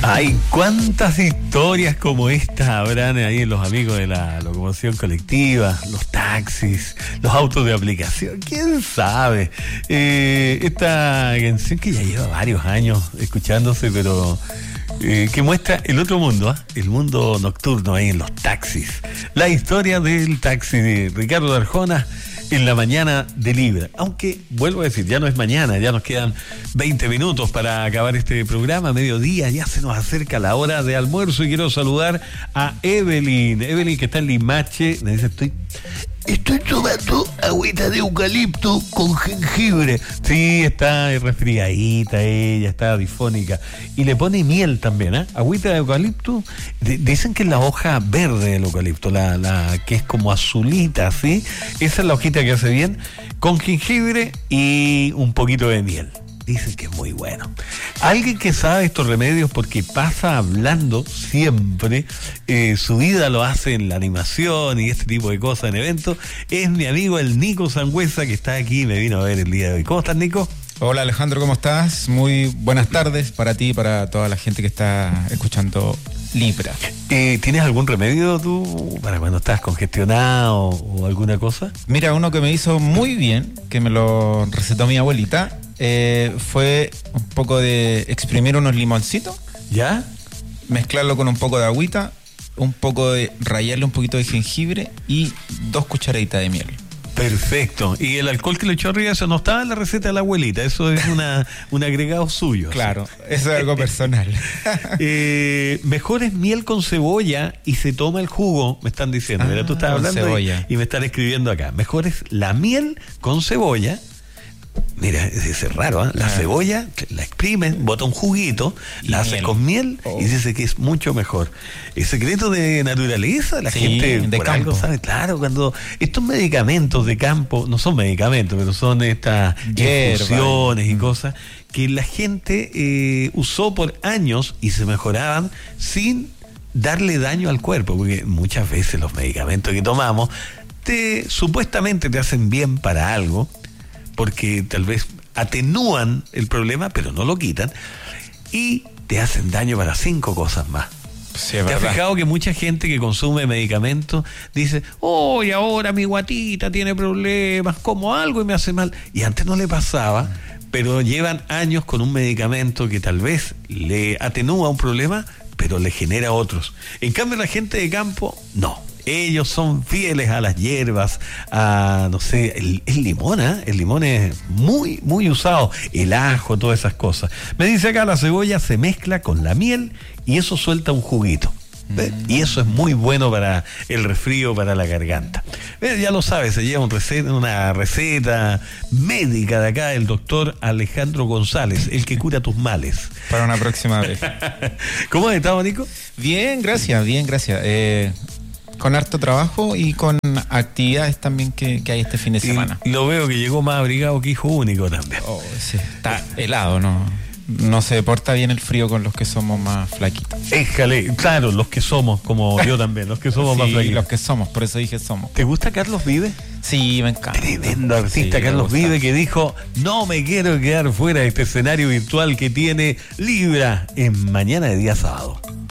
Ay, cuántas historias como estas habrán ahí en los amigos de la locomoción colectiva, los taxis, los autos de aplicación, quién sabe. Esta canción que ya lleva varios años escuchándose, pero que muestra el otro mundo, el mundo nocturno ahí en los taxis. La historia del taxi de Ricardo Arjona en la mañana de Libra. Aunque, vuelvo a decir, ya no es mañana, ya nos quedan 20 minutos para acabar este programa, mediodía, ya se nos acerca la hora de almuerzo y quiero saludar a Evelyn. Evelyn, que está en Limache, me dice, estoy tomando agüita de eucalipto con jengibre. Sí, está resfriadita ella, está difónica. Y le pone miel también, ¿eh? Agüita de eucalipto. Dicen que es la hoja verde del eucalipto, la que es como azulita, ¿sí? Esa es la hojita que hace bien, con jengibre y un poquito de miel. Dicen que es muy bueno. Alguien que sabe estos remedios porque pasa hablando siempre, su vida lo hace en la animación y este tipo de cosas en eventos, es mi amigo el Nico Sangüesa, que está aquí y me vino a ver el día de hoy. ¿Cómo estás, Nico? Hola, Alejandro, ¿cómo estás? Muy buenas tardes para ti y para toda la gente que está escuchando Libra. ¿Tienes algún remedio tú para cuando estás congestionado o alguna cosa? Mira, uno que me hizo muy bien, que me lo recetó mi abuelita, fue un poco de exprimir unos limoncitos. ¿Ya? Mezclarlo con un poco de agüita, un poco de rallarle un poquito de jengibre y 2 cucharaditas de miel. Perfecto. Y el alcohol que le echó arriba, eso no estaba en la receta de la abuelita, eso es un agregado suyo. Claro, eso es algo personal. Mejor es miel con cebolla y se toma el jugo, me están diciendo. Mira, tú estás hablando y me están escribiendo acá. Mejor es la miel con cebolla. Mira, es raro, ¿eh? La cebolla, la exprimen, bota un juguito, la hace con miel y dice que es mucho mejor. El secreto de naturaleza, la gente de por campo. algo sabe, claro, cuando estos medicamentos de campo, no son medicamentos, pero son estas infusiones y cosas que la gente usó por años y se mejoraban sin darle daño al cuerpo, porque muchas veces los medicamentos que tomamos supuestamente te hacen bien para algo, porque tal vez atenúan el problema, pero no lo quitan, y te hacen daño para 5 cosas más. Sí, ¿Te has fijado que mucha gente que consume medicamentos dice, y ahora mi guatita tiene problemas, como algo y me hace mal? Y antes no le pasaba, pero llevan años con un medicamento que tal vez le atenúa un problema, pero le genera otros. En cambio, la gente de campo, no. Ellos son fieles a las hierbas, a, no sé, el limón, ¿eh? El limón es muy, muy usado, el ajo, todas esas cosas. Me dice acá, la cebolla se mezcla con la miel y eso suelta un juguito. Y eso es muy bueno para el resfrío, para la garganta. Ya lo sabes, se lleva una receta médica de acá, el doctor Alejandro González, el que cura tus males. Para una próxima vez. ¿Cómo has estado, Nico? Bien, gracias. Con harto trabajo y con actividades también que hay este fin de semana. Y lo veo que llegó más abrigado que hijo único también. Sí. Está helado, no se porta bien el frío con los que somos más flaquitos. Éjale, claro, los que somos, como yo también, los que somos más flaquitos. Los que somos, por eso dije somos. ¿Te gusta Carlos Vive? Sí, me encanta. Tremendo artista, Carlos Vive, que dijo, no me quiero quedar fuera de este escenario virtual que tiene Libra en mañana de día sábado.